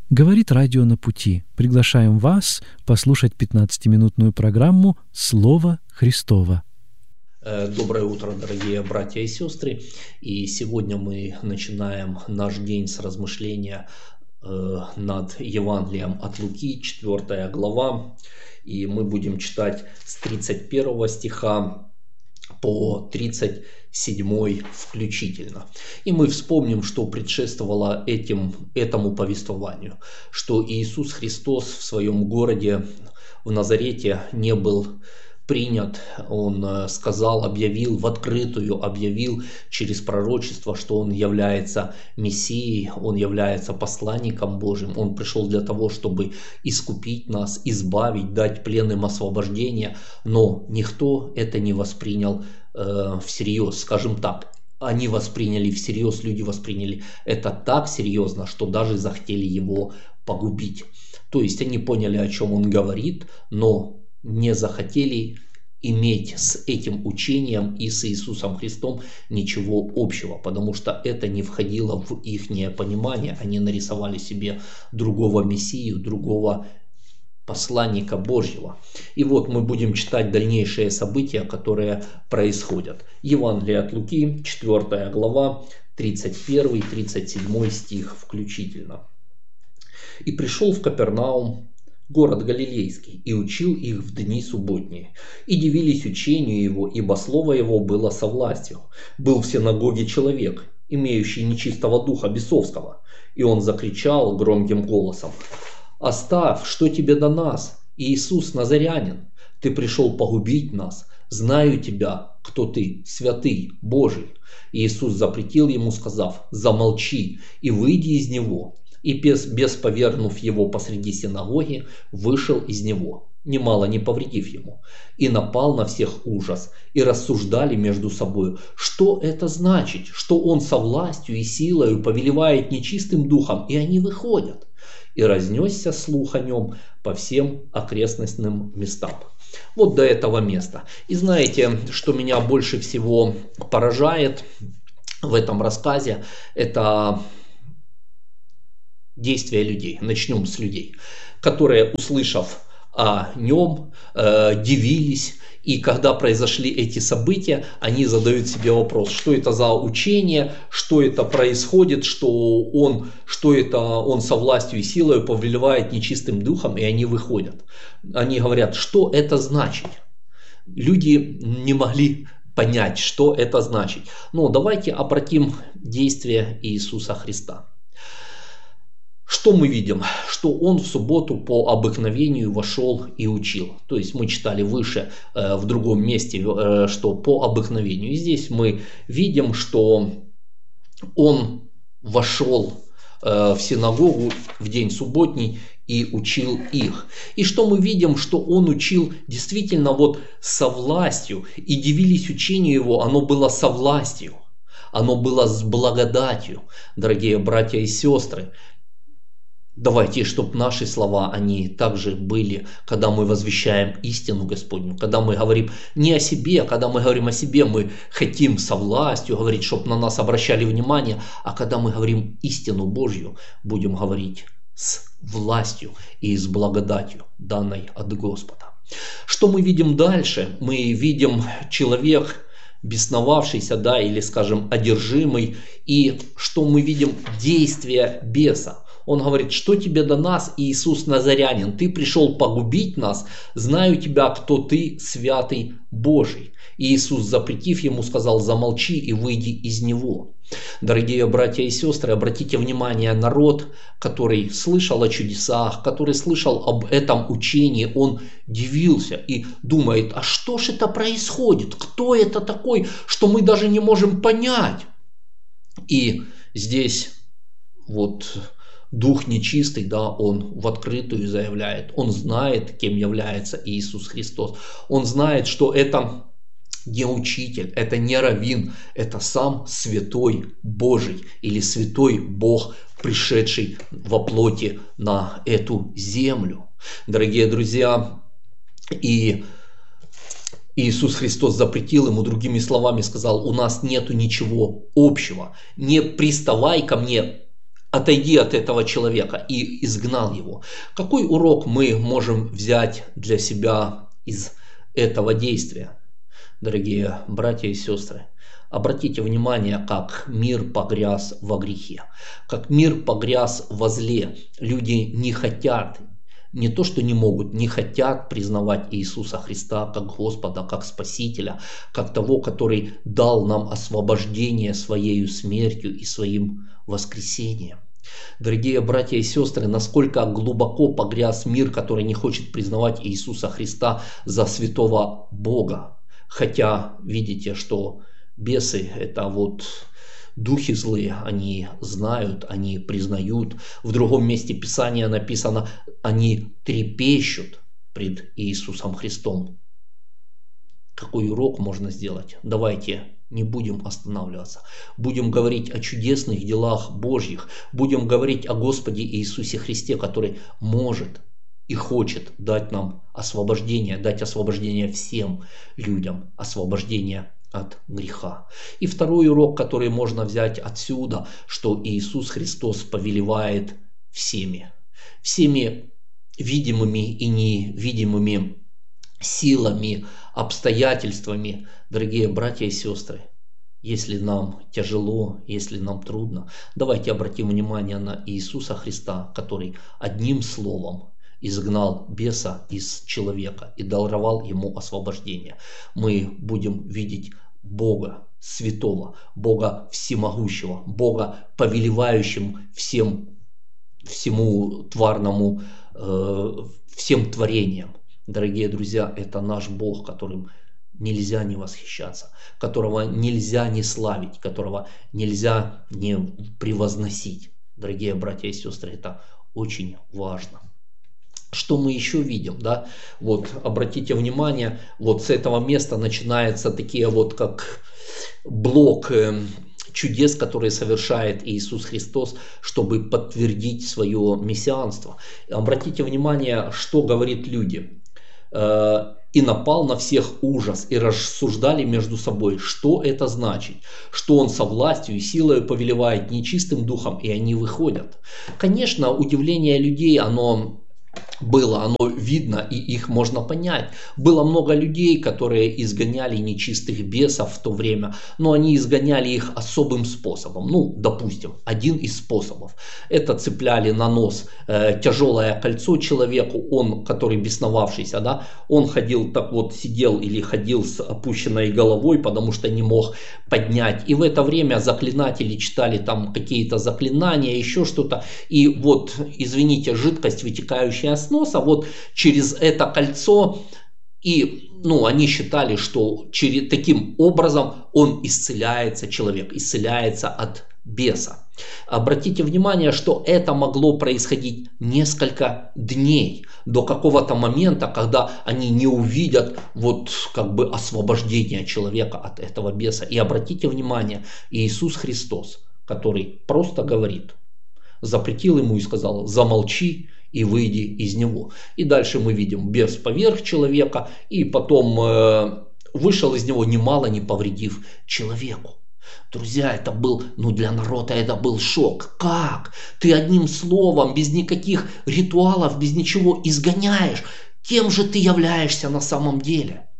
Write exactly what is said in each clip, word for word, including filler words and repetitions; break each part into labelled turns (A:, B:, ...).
A: Говорит радио «На пути». Приглашаем вас послушать пятнадцатиминутную программу «Слово Христово».
B: Доброе утро, дорогие братья и сестры. И сегодня мы начинаем наш день с размышления над Евангелием от Луки, четвёртая глава. И мы будем читать с тридцать первого стиха по тридцать седьмой включительно. И мы вспомним, что предшествовало этим, этому повествованию, что Иисус Христос в своем городе в Назарете не был принят. Он сказал, объявил в открытую, объявил через пророчество, что Он является Мессией, Он является посланником Божьим. Он пришел для того, чтобы искупить нас, избавить, дать пленным освобождение, но никто это не воспринял э, всерьез, скажем так. Они восприняли всерьез, люди восприняли это так серьезно, что даже захотели Его погубить. То есть они поняли, о чем Он говорит, но не захотели иметь с этим учением и с Иисусом Христом ничего общего, потому что это не входило в их понимание. Они нарисовали себе другого Мессию, другого посланника Божьего. И вот мы будем читать дальнейшие события, которые происходят. Евангелие от Луки, четвёртая глава, тридцать первый тридцать седьмой стих включительно. «И пришел в Капернаум, город Галилейский, и учил их в дни субботние. И дивились учению его, ибо слово его было со властью. Был в синагоге человек, имеющий нечистого духа бесовского, и он закричал громким голосом: «Оставь, что тебе до нас, Иисус Назарянин? Ты пришел погубить нас. Знаю тебя, кто ты, святый Божий». И Иисус запретил ему, сказав: «Замолчи и выйди из него». И бес, бес, повернув его посреди синагоги, вышел из него, немало не повредив ему, и напал на всех ужас, и рассуждали между собою, что это значит, что он со властью и силою повелевает нечистым духом, и они выходят. И разнесся слух о нем по всем окрестностным местам. Вот до этого места. И знаете, что меня больше всего поражает в этом рассказе, это действия людей. Начнем с людей, которые, услышав о нем, э, дивились. И когда произошли эти события, они задают себе вопрос, что это за учение, что это происходит, что он, что это он со властью и силой повелевает нечистым духом, и они выходят. Они говорят, что это значит. Люди не могли понять, что это значит. Но давайте обратим действия Иисуса Христа. Что мы видим? Что он в субботу по обыкновению вошел и учил. То есть мы читали выше э, в другом месте, э, что по обыкновению. И здесь мы видим, что он вошел э, в синагогу в день субботний и учил их. И что мы видим, что он учил действительно вот со властью. И дивились учению его, оно было со властью. Оно было с благодатью, дорогие братья и сестры. Давайте, чтобы наши слова, они также были, когда мы возвещаем истину Господню, когда мы говорим не о себе, когда мы говорим о себе, мы хотим со властью говорить, чтобы на нас обращали внимание, а когда мы говорим истину Божью, будем говорить с властью и с благодатью, данной от Господа. Что мы видим дальше? Мы видим человек, бесновавшийся, да, или, скажем, одержимый, и что мы видим? Действия беса. Он говорит, что тебе до нас, Иисус Назарянин? Ты пришел погубить нас, знаю тебя, кто ты, святый Божий. И Иисус, запретив ему, сказал: замолчи и выйди из него. Дорогие братья и сестры, обратите внимание, народ, который слышал о чудесах, который слышал об этом учении, он дивился и думает, а что ж это происходит? Кто это такой, что мы даже не можем понять? И здесь вот дух нечистый, да, он в открытую заявляет, он знает, кем является Иисус Христос. Он знает, что это не учитель, это не раввин, это сам святой Божий или святой Бог, пришедший во плоти на эту землю. Дорогие друзья, и Иисус Христос запретил ему, другими словами сказал: у нас нету ничего общего, не приставай ко мне отойди от этого человека, и изгнал его. Какой урок мы можем взять для себя из этого действия? Дорогие братья и сестры, обратите внимание, как мир погряз во грехе, как мир погряз во зле. Люди не хотят, не то что не могут, не хотят признавать Иисуса Христа как Господа, как Спасителя, как того, который дал нам освобождение Своею смертью и Своим воскресением. Дорогие братья и сестры, насколько глубоко погряз мир, который не хочет признавать Иисуса Христа за святого Бога. Хотя видите, что бесы – это вот духи злые, они знают, они признают. В другом месте Писания написано, они трепещут пред Иисусом Христом. Какой урок можно сделать? Давайте не будем останавливаться. Будем говорить о чудесных делах Божьих. Будем говорить о Господе Иисусе Христе, который может и хочет дать нам освобождение, дать освобождение всем людям, освобождение от греха. И второй урок, который можно взять отсюда, что Иисус Христос повелевает всеми, всеми видимыми и невидимыми силами, обстоятельствами. Дорогие братья и сестры, если нам тяжело, если нам трудно, давайте обратим внимание на Иисуса Христа, который одним словом изгнал беса из человека и даровал ему освобождение. Мы будем видеть Бога святого, Бога всемогущего, Бога повелевающим всем, всему тварному, э, всем творениям. Дорогие друзья, это наш Бог, которым нельзя не восхищаться, которого нельзя не славить, которого нельзя не превозносить. Дорогие братья и сестры, это очень важно. Что мы еще видим, да? Вот обратите внимание, вот с этого места начинаются такие вот как блок чудес, которые совершает Иисус Христос, чтобы подтвердить свое мессианство. Обратите внимание, что говорит люди. И напал на всех ужас, и рассуждали между собой, что это значит, что он со властью и силой повелевает нечистым духом, и они выходят. Конечно, удивление людей, оно было, оно видно, и их можно понять. Было много людей, которые изгоняли нечистых бесов в то время, но они изгоняли их особым способом. Ну, допустим, один из способов. Это цепляли на нос э, тяжелое кольцо человеку, он, который бесновавшийся, да, он ходил так вот, сидел или ходил с опущенной головой, потому что не мог поднять. И в это время заклинатели читали там какие-то заклинания, еще что-то. И вот, извините, жидкость, вытекающая с носа, вот через это кольцо, и ну, они считали, что через, таким образом он исцеляется, человек исцеляется от беса. Обратите внимание, что это могло происходить несколько дней до какого-то момента, когда они не увидят вот как бы освобождение человека от этого беса. И обратите внимание, Иисус Христос, который просто говорит, запретил ему и сказал: замолчи и выйди из него. И дальше мы видим, бес поверг человека, и потом э, вышел из него, немало не повредив человеку. Друзья, это был, ну для народа это был шок. Как? Ты одним словом, без никаких ритуалов, без ничего изгоняешь. Кем же ты являешься на самом деле?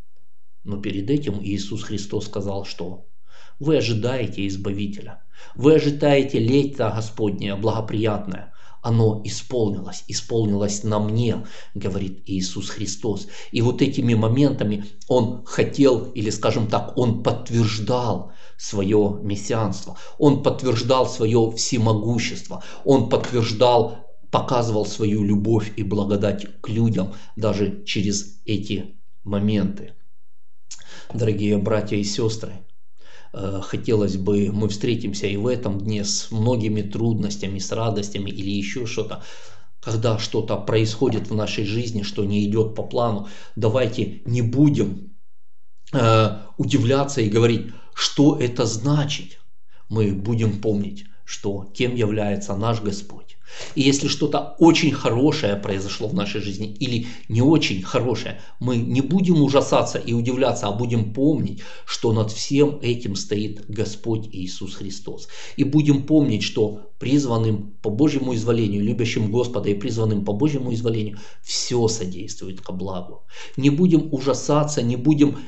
B: Но перед этим Иисус Христос сказал, что вы ожидаете Избавителя. Вы ожидаете лето Господнее, благоприятное. Оно исполнилось, исполнилось на мне, говорит Иисус Христос. И вот этими моментами Он хотел, или скажем так, Он подтверждал свое мессианство. Он подтверждал свое всемогущество. Он подтверждал, показывал свою любовь и благодать к людям даже через эти моменты. Дорогие братья и сестры, хотелось бы, мы встретимся и в этом дне с многими трудностями, с радостями или еще что-то. Когда что-то происходит в нашей жизни, что не идет по плану, давайте не будем э, удивляться и говорить, что это значит. Мы будем помнить, что кем является наш Господь. И если что-то очень хорошее произошло в нашей жизни или не очень хорошее, мы не будем ужасаться и удивляться, а будем помнить, что над всем этим стоит Господь Иисус Христос. И будем помнить, что призванным по Божьему изволению, любящим Господа и призванным по Божьему изволению, все содействует ко благу. Не будем ужасаться, не будем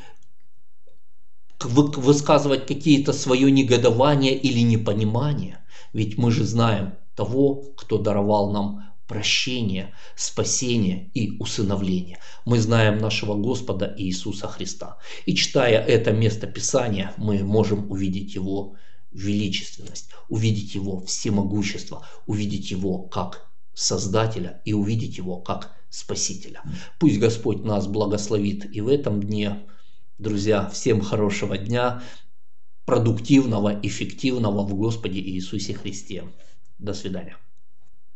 B: высказывать какие-то свое негодование или непонимание, ведь мы же знаем того, кто даровал нам прощение, спасение и усыновление. Мы знаем нашего Господа Иисуса Христа. И читая это место Писания, мы можем увидеть Его величественность, увидеть Его всемогущество, увидеть Его как Создателя и увидеть Его как Спасителя. Пусть Господь нас благословит и в этом дне. Друзья, всем хорошего дня, продуктивного, эффективного в Господе Иисусе Христе. До свидания.